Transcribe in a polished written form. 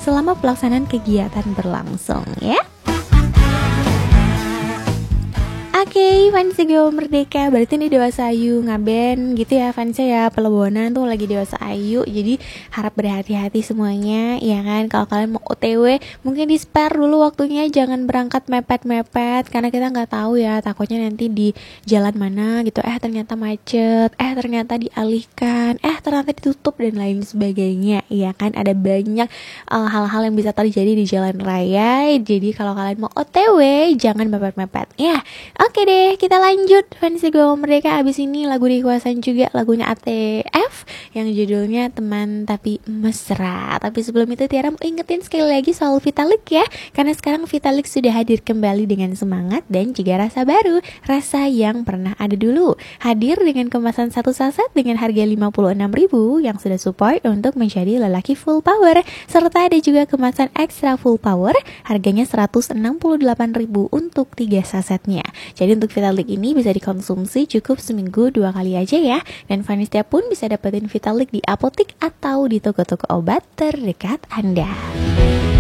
selama pelaksanaan kegiatan berlangsung ya. Oke, fans Go Merdeka berarti ini Dewasa Ayu ngaben gitu ya fansnya ya. Pelebonan tuh lagi Dewasa Ayu, jadi harap berhati-hati semuanya ya kan. Kalau kalian mau OTW mungkin di spare dulu waktunya, jangan berangkat mepet-mepet karena kita nggak tahu ya, takutnya nanti di jalan mana gitu ternyata macet, ternyata dialihkan, ternyata ditutup dan lain sebagainya ya kan. Ada banyak hal-hal yang bisa terjadi di jalan raya, jadi kalau kalian mau OTW jangan mepet-mepet ya. Oke deh, kita lanjut fans Go Merdeka. Abis ini lagu dikuasain juga lagunya ATF yang judulnya Teman Tapi Mesra. Tapi sebelum itu Tiara mau ingetin sekali lagi soal Vitalik ya, karena sekarang Vitalik sudah hadir kembali dengan semangat dan juga rasa baru, rasa yang pernah ada dulu. Hadir dengan kemasan satu saset dengan harga 56.000 yang sudah support untuk menjadi lelaki full power, serta ada juga kemasan extra full power harganya 168.000 untuk 3 sasetnya. Jadi untuk Vitalik ini bisa dikonsumsi cukup seminggu 2 kali aja ya. Dan Vanistia pun bisa dapetin Vitalik di apotik atau di toko-toko obat terdekat Anda.